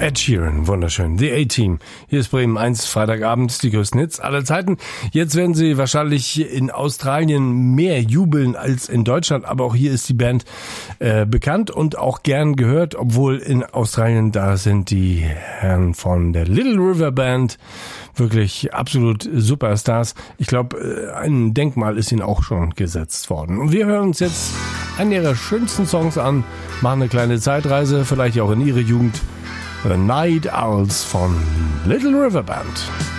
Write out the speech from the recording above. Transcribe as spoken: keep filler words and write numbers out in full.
Ed Sheeran, wunderschön. The A-Team. Hier ist Bremen eins, Freitagabend, die größten Hits aller Zeiten. Jetzt werden sie wahrscheinlich in Australien mehr jubeln als in Deutschland, aber auch hier ist die Band äh, bekannt und auch gern gehört, obwohl in Australien, da sind die Herren von der Little River Band wirklich absolut Superstars. Ich glaube, ein Denkmal ist ihnen auch schon gesetzt worden. Und wir hören uns jetzt einen ihrer schönsten Songs an, machen eine kleine Zeitreise, vielleicht auch in ihre Jugend. The Night Owls von Little River Band.